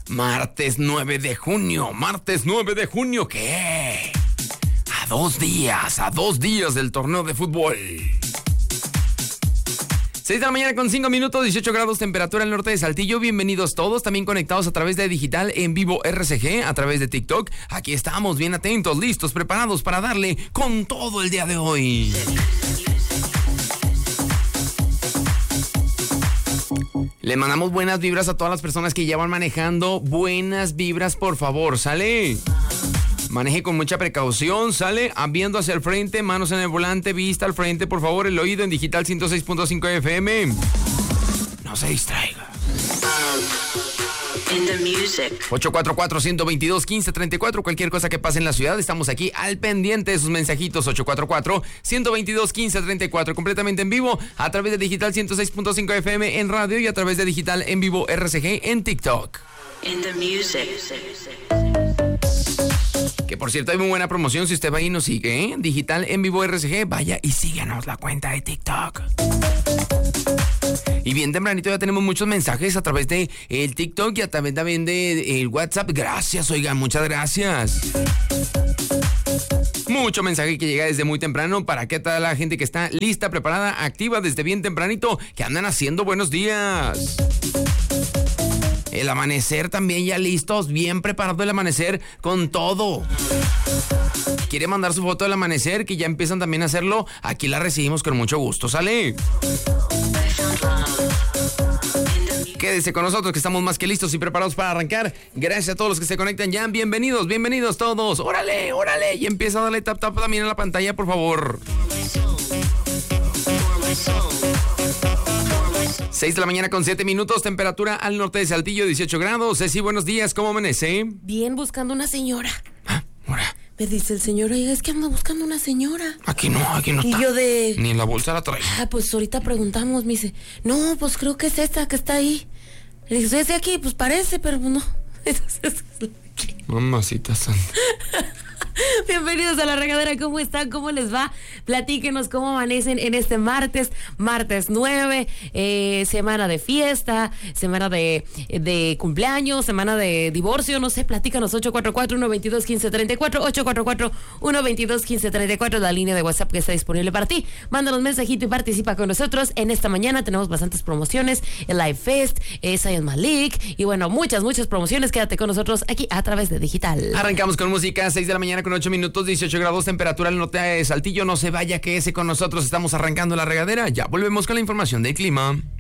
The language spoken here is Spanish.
Martes 9 de junio. ¿Qué? A 2 días del torneo de fútbol. 6 de la mañana con 5 minutos, 18 grados temperatura al norte de Saltillo. Bienvenidos todos, también conectados a través de Digital en Vivo RCG, a través de TikTok. Aquí estamos bien atentos, listos, preparados para darle con todo el día de hoy. Le mandamos buenas vibras a todas las personas que ya van manejando. Buenas vibras, por favor, ¿sale? Maneje con mucha precaución, ¿sale? Viendo hacia el frente, manos en el volante, vista al frente, por favor, el oído en Digital 106.5 FM. No se distraiga. 844-122-1534, cualquier cosa que pase en la ciudad, estamos aquí al pendiente de sus mensajitos. 844-122-1534, completamente en vivo a través de Digital 106.5 FM en radio y a través de Digital en Vivo RCG en TikTok. Que por cierto hay muy buena promoción si usted va y nos sigue, ¿eh? Digital en Vivo RCG, vaya y síganos la cuenta de TikTok. Y bien tempranito ya tenemos muchos mensajes a través de el TikTok y a través también de el WhatsApp. Gracias, oigan, muchas gracias. Mucho mensaje que llega desde muy temprano para que toda la gente que está lista, preparada, activa desde bien tempranito, que andan haciendo buenos días. El amanecer también ya listos, bien preparado el amanecer con todo. ¿Quiere mandar su foto del amanecer? Que ya empiezan también a hacerlo. Aquí la recibimos con mucho gusto, ¿sale? Quédese con nosotros que estamos más que listos y preparados para arrancar. Gracias a todos los que se conectan ya. Bienvenidos todos. ¡Órale! Y empieza a darle tap también a la pantalla, por favor. 6 de la mañana con 7 minutos, temperatura al norte de Saltillo, 18 grados. Ceci, buenos días, ¿cómo amanece? Bien, buscando una señora. Ahora. Me dice el señor, oiga, es que ando buscando una señora. Aquí no está. Y yo ni en la bolsa la trae. Pues ahorita preguntamos, me dice, no, pues creo que es esta que está ahí. Le dije, ¿es de aquí? Pues parece, pero no. Mamacita santa. Bienvenidos a La Regadera, ¿cómo están? ¿Cómo les va? Platíquenos cómo amanecen en este martes 9, semana de fiesta, semana de cumpleaños, semana de divorcio, no sé, platícanos. 844-122-1534, 844-122-1534, la línea de WhatsApp que está disponible para ti. Mándanos mensajito y participa con nosotros. En esta mañana tenemos bastantes promociones, el Live Fest, Zion Malik y bueno, muchas promociones. Quédate con nosotros aquí a través de Digital. Arrancamos con música, 6 de la mañana con 8 minutos, 18 grados, temperatura al norte de Saltillo. No se vaya, quédese con nosotros, estamos arrancando La Regadera. Ya volvemos con la información del clima.